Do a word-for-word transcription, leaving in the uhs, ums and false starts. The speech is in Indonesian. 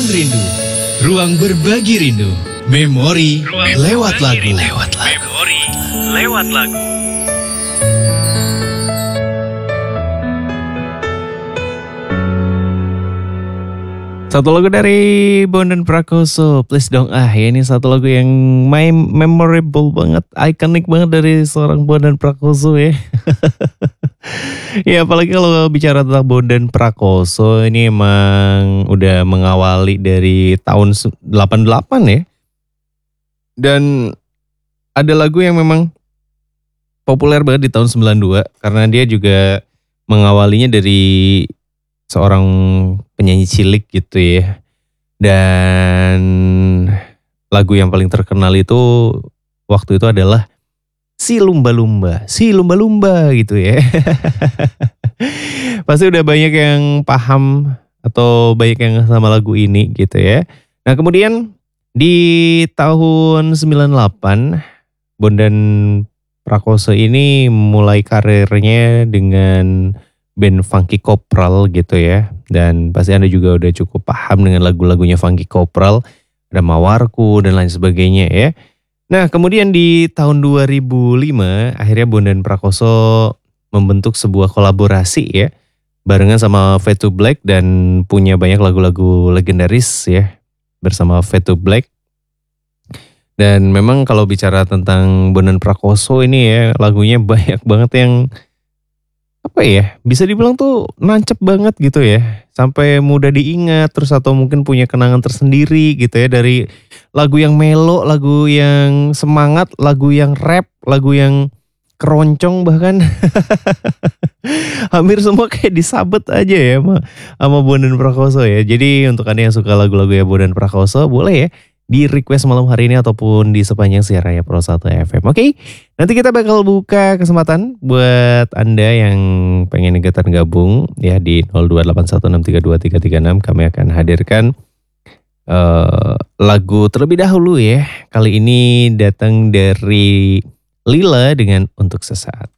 Ruang Rindu, ruang berbagi rindu. Memori ruang lewat lagu. Lewat lagu. Memori lewat lagu. Satu lagu dari Bondan Prakoso, please dong ah ya, ini satu lagu yang my memorable banget, ikonik banget dari seorang Bondan Prakoso ya. Ya apalagi kalau bicara tentang Bondan Prakoso, ini emang udah mengawali dari tahun delapan puluh delapan ya. Dan ada lagu yang memang populer banget di tahun sembilan puluh dua karena dia juga mengawalinya dari seorang penyanyi cilik gitu ya. Dan lagu yang paling terkenal itu waktu itu adalah Si Lumba-Lumba, Si Lumba-Lumba gitu ya. Pasti udah banyak yang paham atau banyak yang sama lagu ini gitu ya. Nah kemudian di tahun sembilan puluh delapan Bondan Prakoso ini mulai karirnya dengan band Funky Kopral gitu ya. Dan pasti Anda juga udah cukup paham dengan lagu-lagunya Funky Kopral. Ada Mawarku dan lain sebagainya ya. Nah kemudian di tahun dua ribu lima akhirnya Bondan Prakoso membentuk sebuah kolaborasi ya. Barengan sama Fade to Black dan punya banyak lagu-lagu legendaris ya. Bersama Fade to Black. Dan memang kalau bicara tentang Bondan Prakoso ini ya lagunya banyak banget yang apa ya, bisa dibilang tuh nancep banget gitu ya. Sampai mudah diingat terus atau mungkin punya kenangan tersendiri gitu ya. Dari lagu yang melo, lagu yang semangat, lagu yang rap, lagu yang keroncong bahkan. Hampir semua kayak disabet aja ya sama, sama Bondan Prakoso ya. Jadi untuk Anda yang suka lagu-lagu ya Bondan Prakoso boleh ya di request malam hari ini ataupun di sepanjang siarannya Pro satu F M. Oke, nanti kita bakal buka kesempatan buat Anda yang pengen ikutan gabung ya di nol dua delapan satu enam tiga dua tiga tiga enam. Kami akan hadirkan uh, lagu terlebih dahulu ya. Kali ini datang dari Lila dengan Untuk Sesaat.